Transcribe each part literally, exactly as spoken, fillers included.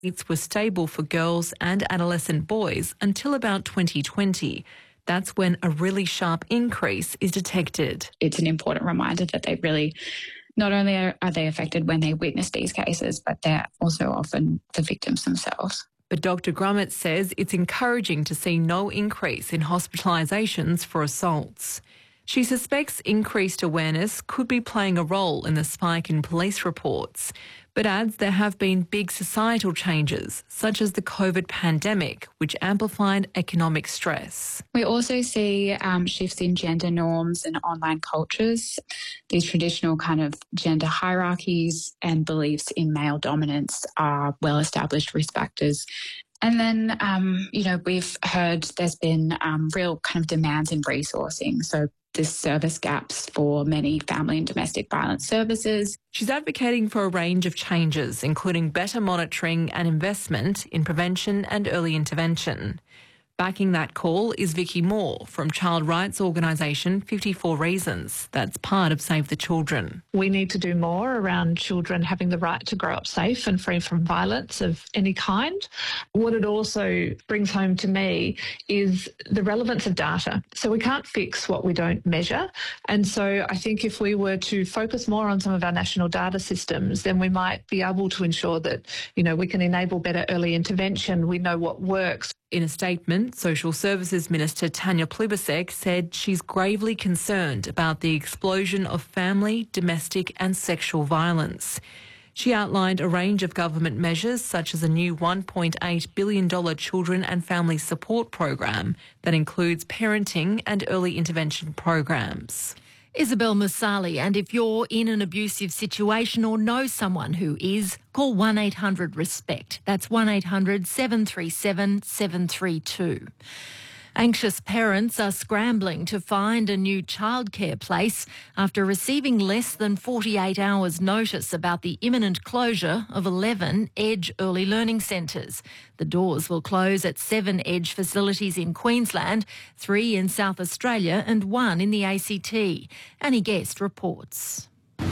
Rates were stable for girls and adolescent boys until about twenty twenty. That's when a really sharp increase is detected. It's an important reminder that they really, not only are, are they affected when they witness these cases, but they're also often the victims themselves. But Doctor Grummet says it's encouraging to see no increase in hospitalisations for assaults. She suspects increased awareness could be playing a role in the spike in police reports, but adds there have been big societal changes, such as the COVID pandemic, which amplified economic stress. We also see um, shifts in gender norms and online cultures. These traditional kind of gender hierarchies and beliefs in male dominance are well-established risk factors. And then, um, you know, we've heard there's been um, real kind of demands in resourcing. So there's service gaps for many family and domestic violence services. She's advocating for a range of changes, including better monitoring and investment in prevention and early intervention. Backing that call is Vicky Moore from child rights organisation fifty-four Reasons. That's part of Save the Children. We need to do more around children having the right to grow up safe and free from violence of any kind. What it also brings home to me is the relevance of data. So we can't fix what we don't measure. And so I think if we were to focus more on some of our national data systems, then we might be able to ensure that, you know, we can enable better early intervention. We know what works. In a statement, Social Services Minister Tanya Plibersek said she's gravely concerned about the explosion of family, domestic and sexual violence. She outlined a range of government measures such as a new one point eight billion dollars children and family support program that includes parenting and early intervention programs. Isabel Musali, and if you're in an abusive situation or know someone who is, call one eight hundred RESPECT. That's one eight hundred seven three seven seven three two. Anxious parents are scrambling to find a new childcare place after receiving less than forty-eight hours notice about the imminent closure of eleven Edge early learning centres. The doors will close at seven Edge facilities in Queensland, three in South Australia and one in the A C T. Annie Guest reports.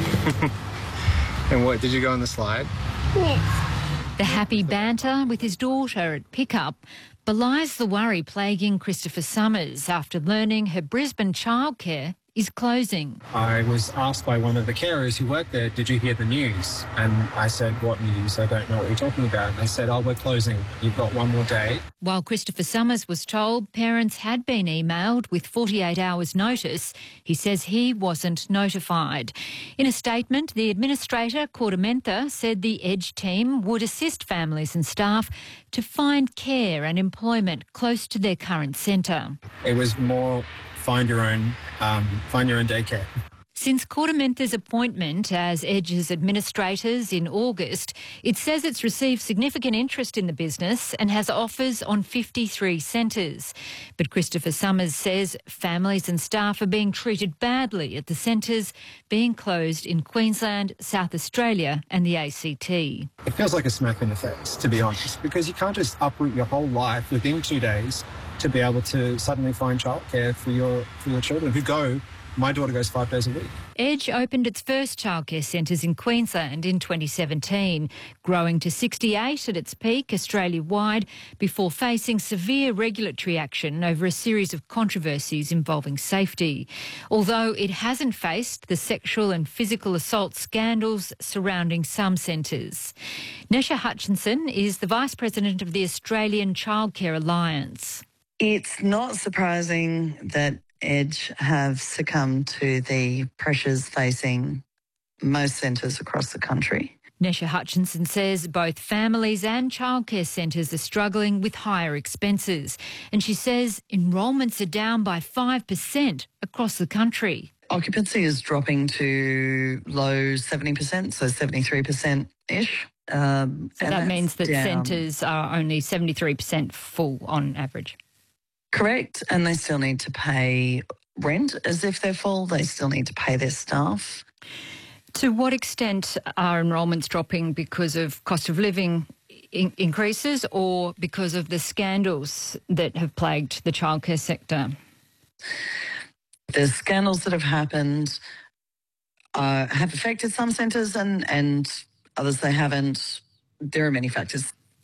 And what, did you go on the slide? Yes. The happy banter with his daughter at pickup belies the worry plaguing Christopher Summers after learning her Brisbane childcare is closing. I was asked by one of the carers who worked there, did you hear the news? And I said, what news? I don't know what you're talking about. And they said, oh, we're closing. You've got one more day. While Christopher Summers was told parents had been emailed with forty-eight hours notice, he says he wasn't notified. In a statement, the administrator, Cordamentha, said the Edge team would assist families and staff to find care and employment close to their current centre. It was more find your own, um, find your own daycare. Since Cordamentha's appointment as Edge's administrators in August, it says it's received significant interest in the business and has offers on fifty-three centres. But Christopher Summers says families and staff are being treated badly at the centres being closed in Queensland, South Australia and the A C T. It feels like a smack in the face, to be honest, because you can't just uproot your whole life within two days to be able to suddenly find childcare for your, for your children who go. My daughter goes five days a week. Edge opened its first childcare centres in Queensland in twenty seventeen, growing to sixty-eight at its peak Australia-wide before facing severe regulatory action over a series of controversies involving safety. Although it hasn't faced the sexual and physical assault scandals surrounding some centres. Nesha Hutchinson is the Vice President of the Australian Childcare Alliance. It's not surprising that Edge have succumbed to the pressures facing most centres across the country. Nesha Hutchinson says both families and childcare centres are struggling with higher expenses. And she says enrolments are down by five percent across the country. Occupancy is dropping to low seventy percent, so seventy-three percent-ish. Um, so that means that centres are only seventy-three percent full on average. Correct, and they still need to pay rent as if they're full. They still need to pay their staff. To what extent are enrolments dropping because of cost of living in- increases or because of the scandals that have plagued the childcare sector? The scandals that have happened uh, have affected some centres and, and others they haven't. There are many factors.